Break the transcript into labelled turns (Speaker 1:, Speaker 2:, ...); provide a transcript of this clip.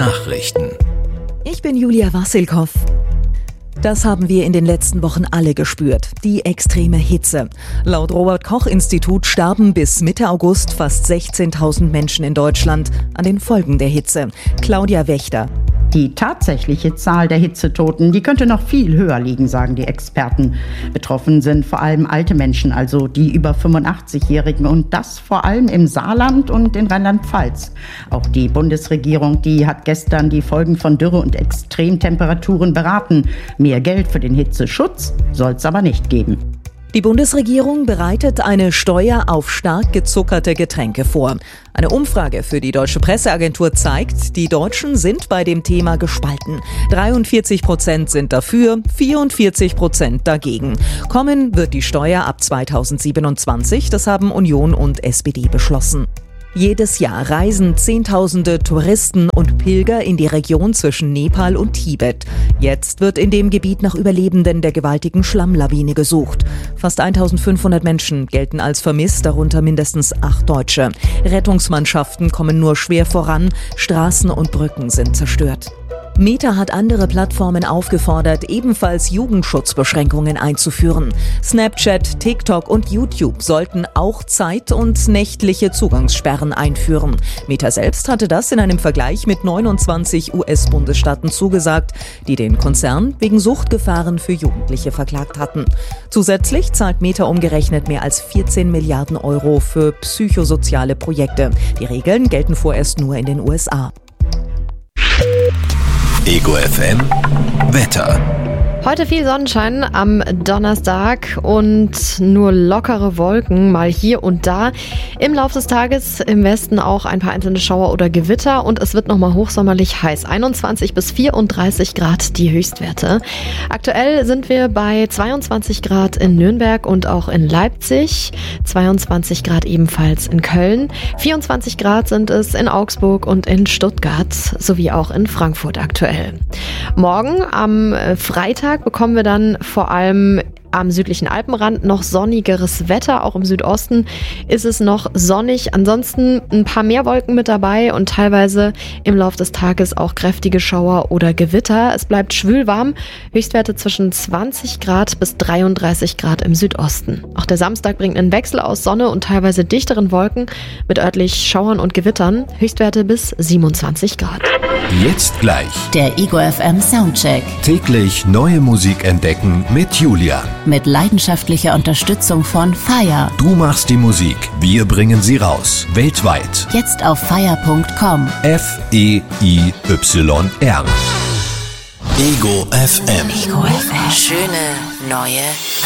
Speaker 1: Nachrichten.
Speaker 2: Ich bin Julia Wassilkow. Das haben wir in den letzten Wochen alle gespürt. Die extreme Hitze. Laut Robert-Koch-Institut starben bis Mitte August fast 16.000 Menschen in Deutschland an den Folgen der Hitze. Claudia Wächter.
Speaker 3: Die tatsächliche Zahl der Hitzetoten, die könnte noch viel höher liegen, sagen die Experten. Betroffen sind vor allem alte Menschen, also die über 85-Jährigen, und das vor allem im Saarland und in Rheinland-Pfalz. Auch die Bundesregierung, die hat gestern die Folgen von Dürre und Extremtemperaturen beraten. Mehr Geld für den Hitzeschutz soll es aber nicht geben.
Speaker 2: Die Bundesregierung bereitet eine Steuer auf stark gezuckerte Getränke vor. Eine Umfrage für die Deutsche Presseagentur zeigt, die Deutschen sind bei dem Thema gespalten. 43% sind dafür, 44% dagegen. Kommen wird die Steuer ab 2027, das haben Union und SPD beschlossen. Jedes Jahr reisen Zehntausende Touristen und Pilger in die Region zwischen Nepal und Tibet. Jetzt wird in dem Gebiet nach Überlebenden der gewaltigen Schlammlawine gesucht. Fast 1500 Menschen gelten als vermisst, darunter mindestens 8 Deutsche. Rettungsmannschaften kommen nur schwer voran, Straßen und Brücken sind zerstört. Meta hat andere Plattformen aufgefordert, ebenfalls Jugendschutzbeschränkungen einzuführen. Snapchat, TikTok und YouTube sollten auch zeit- und nächtliche Zugangssperren einführen. Meta selbst hatte das in einem Vergleich mit 29 US-Bundesstaaten zugesagt, die den Konzern wegen Suchtgefahren für Jugendliche verklagt hatten. Zusätzlich zahlt Meta umgerechnet mehr als 14 Milliarden Euro für psychosoziale Projekte. Die Regeln gelten vorerst nur in den USA.
Speaker 1: Ego FM Wetter.
Speaker 4: Heute viel Sonnenschein am Donnerstag und nur lockere Wolken mal hier und da. Im Laufe des Tages im Westen auch ein paar einzelne Schauer oder Gewitter und es wird nochmal hochsommerlich heiß. 21 bis 34 Grad die Höchstwerte. Aktuell sind wir bei 22 Grad in Nürnberg und auch in Leipzig. 22 Grad ebenfalls in Köln. 24 Grad sind es in Augsburg und in Stuttgart sowie auch in Frankfurt aktuell. Morgen am Freitag bekommen wir dann vor allem am südlichen Alpenrand noch sonnigeres Wetter. Auch im Südosten ist es noch sonnig. Ansonsten ein paar mehr Wolken mit dabei und teilweise im Laufe des Tages auch kräftige Schauer oder Gewitter. Es bleibt schwül warm. Höchstwerte zwischen 20 Grad bis 33 Grad im Südosten. Auch der Samstag bringt einen Wechsel aus Sonne und teilweise dichteren Wolken mit örtlich Schauern und Gewittern. Höchstwerte bis 27 Grad.
Speaker 1: Jetzt gleich
Speaker 5: Der Ego FM Soundcheck.
Speaker 1: täglich neue Musik entdecken mit Julia.
Speaker 5: Mit leidenschaftlicher Unterstützung von Fire.
Speaker 1: Du machst die Musik, wir bringen sie raus. Weltweit.
Speaker 5: Jetzt auf fire.com.
Speaker 1: FEIYR. Ego FM.
Speaker 5: Ego FM. Schöne neue